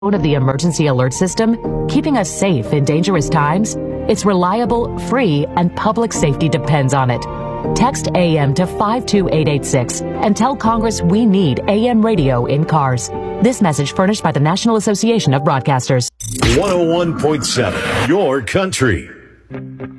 of the emergency alert system, keeping us safe in dangerous times? It's reliable, free, and public safety depends on it. Text AM to 52886 and tell Congress we need AM radio in cars. This message furnished by the National Association of Broadcasters. 101.7, your country.